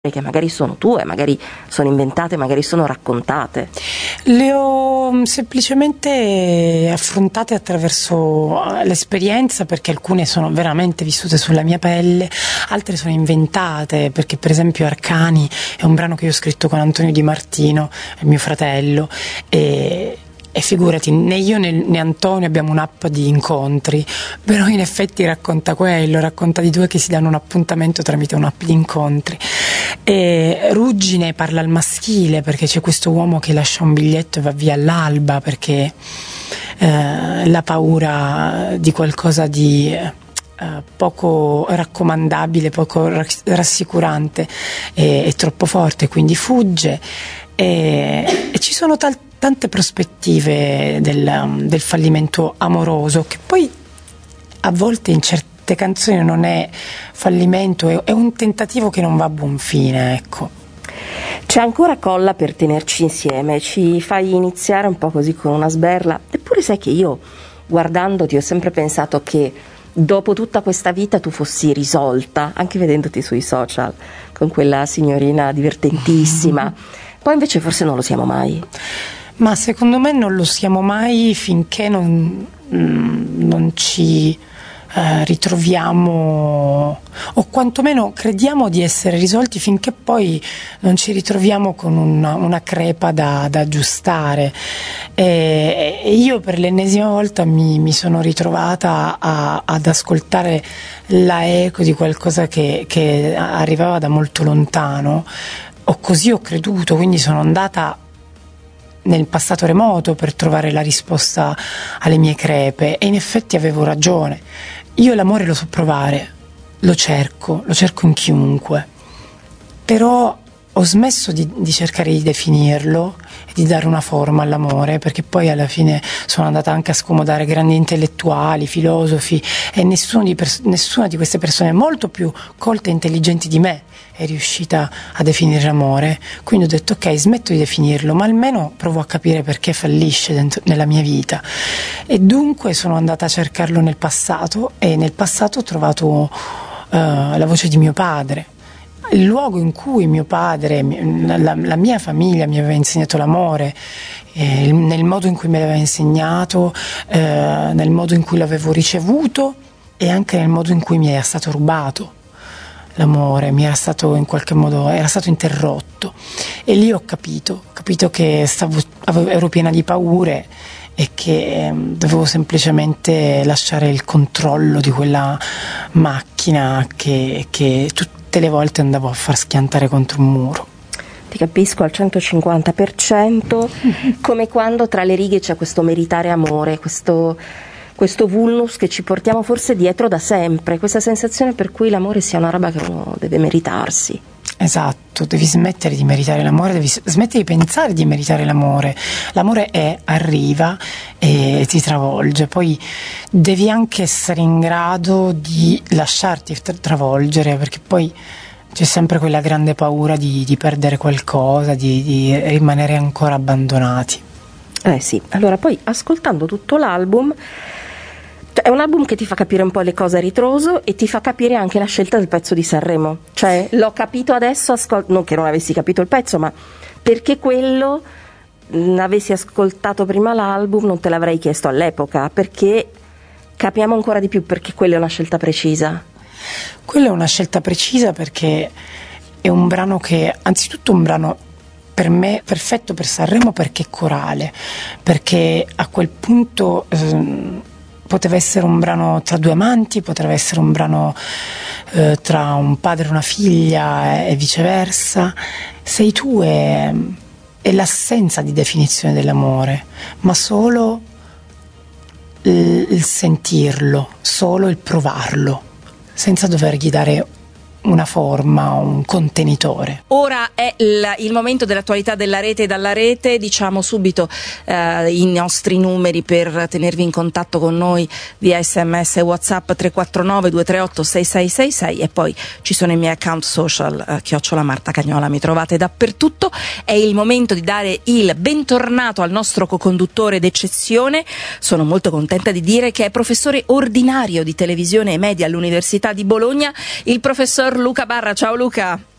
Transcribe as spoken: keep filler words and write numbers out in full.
che magari sono tue, magari sono inventate, magari sono raccontate. Le ho semplicemente affrontate attraverso l'esperienza, perché alcune sono veramente vissute sulla mia pelle, altre sono inventate, perché per esempio Arcani è un brano che io ho scritto con Antonio Di Martino, mio fratello, e E figurati, né io né, né Antonio abbiamo un'app di incontri, però in effetti racconta quello, racconta di due che si danno un appuntamento tramite un'app di incontri. E Ruggine parla al maschile, perché c'è questo uomo che lascia un biglietto e va via all'alba, perché eh, la paura di qualcosa di eh, poco raccomandabile, poco rassicurante è, è troppo forte, quindi fugge. E, e ci sono tal- tante prospettive del, del fallimento amoroso, che poi a volte in certe canzoni non è fallimento, è, è un tentativo che non va a buon fine, ecco. C'è ancora colla per tenerci insieme, ci fai iniziare un po' così con una sberla, eppure sai che io guardandoti ho sempre pensato che dopo tutta questa vita tu fossi risolta, anche vedendoti sui social con quella signorina divertentissima. Poi invece forse non lo siamo mai. Ma secondo me non lo siamo mai finché non, non ci eh, ritroviamo, o quantomeno crediamo di essere risolti, finché poi non ci ritroviamo con una, una crepa da, da aggiustare. E, e io per l'ennesima volta mi, mi sono ritrovata a, ad ascoltare la eco di qualcosa che, che arrivava da molto lontano. O così ho creduto, quindi sono andata nel passato remoto per trovare la risposta alle mie crepe, e in effetti avevo ragione. Io l'amore lo so provare, lo cerco, lo cerco in chiunque, però ho smesso di, di cercare di definirlo e di dare una forma all'amore, perché poi alla fine sono andata anche a scomodare grandi intellettuali, filosofi, e nessuno di pers- nessuna di queste persone molto più colte e intelligenti di me è riuscita a definire l'amore. Quindi ho detto ok, smetto di definirlo, ma almeno provo a capire perché fallisce dentro, nella mia vita. E dunque sono andata a cercarlo nel passato, e nel passato ho trovato uh, la voce di mio padre, il luogo in cui mio padre, la, la mia famiglia mi aveva insegnato l'amore, eh, nel modo in cui me l'aveva insegnato, eh, nel modo in cui l'avevo ricevuto, e anche nel modo in cui mi era stato rubato l'amore, mi era stato in qualche modo era stato interrotto. E lì ho capito, ho capito che stavo, avevo, ero piena di paure, e che eh, dovevo semplicemente lasciare il controllo di quella macchina che, che tutte le volte andavo a far schiantare contro un muro. Ti capisco al centocinquanta per cento, come quando tra le righe c'è questo meritare amore, questo, questo vulnus che ci portiamo forse dietro da sempre, questa sensazione per cui l'amore sia una roba che uno deve meritarsi. Esatto, devi smettere di meritare l'amore, devi smettere di pensare di meritare l'amore. L'amore è, arriva e ti travolge, poi devi anche essere in grado di lasciarti travolgere, perché poi c'è sempre quella grande paura di, di perdere qualcosa, di, di rimanere ancora abbandonati. Eh sì, allora poi ascoltando tutto l'album, è un album che ti fa capire un po' le cose a ritroso, e ti fa capire anche la scelta del pezzo di Sanremo. Cioè, l'ho capito adesso, ascol- non che non avessi capito il pezzo, ma perché quello, mh, avessi ascoltato prima l'album, non te l'avrei chiesto all'epoca, perché capiamo ancora di più perché quella è una scelta precisa. Quella è una scelta precisa perché è un brano che, anzitutto un brano per me perfetto per Sanremo, perché è corale, perché a quel punto ehm, poteva essere un brano tra due amanti, poteva essere un brano eh, tra un padre e una figlia, e viceversa. Sei tu è, è l'assenza di definizione dell'amore, ma solo il, il sentirlo, solo il provarlo, senza dovergli dare una forma, un contenitore. Ora è il, il momento dell'attualità della rete e dalla rete. Diciamo subito eh, i nostri numeri per tenervi in contatto con noi via sms e whatsapp: tre quattro nove due tre otto sei sei sei sei, e poi ci sono i miei account social, eh, chiocciola Marta Cagnola, mi trovate dappertutto. È il momento di dare il bentornato al nostro co-conduttore d'eccezione. Sono molto contenta di dire che è professore ordinario di televisione e media all'Università di Bologna, il professor Luca Barra. Ciao Luca.